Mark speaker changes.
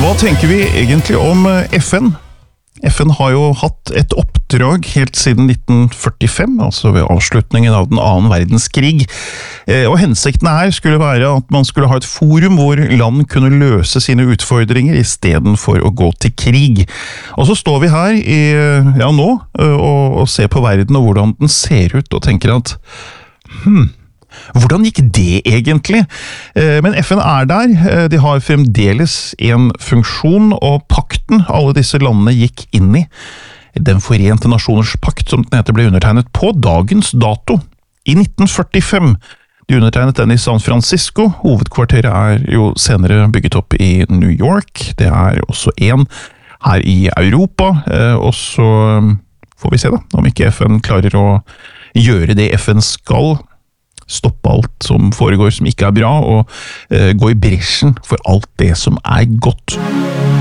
Speaker 1: Hva tenker vi egentlig om FN? FN har jo hatt et oppdrag helt siden 1945, altså ved avslutningen av den annen verdenskrig. Og hensikten her skulle være at man skulle ha et forum hvor land kunne løse sine utfordringer i stedet for å gå til krig. Og så står vi her nå og ser på verden og hvordan den ser ut og tenker at hvordan gikk det egentlig? Men FN er der, de har fremdeles en funksjon, og pakten alle disse landene gikk inn i, den forente nasjoners pakt som den heter ble undertegnet på dagens dato, i 1945. De undertegnet den i San Francisco, hovedkvarteret er jo senere bygget opp i New York, det er også en her i Europa, og så får vi se da, om ikke FN klarer å gjøre det FN skal, stoppe alt som foregår som ikke er bra, og gå i bresjen for alt det som er godt.